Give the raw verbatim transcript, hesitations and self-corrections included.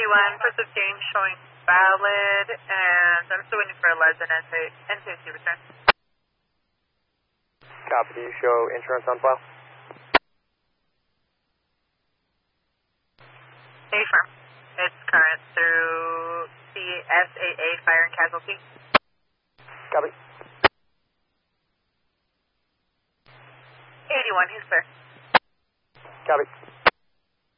eighty-one, first of change showing valid, and I'm still waiting for a les and N T C return. Copy, do you show insurance on file? Affirm. It's current through C S A A Fire and Casualty. Copy. eighty-one, he's clear. Copy.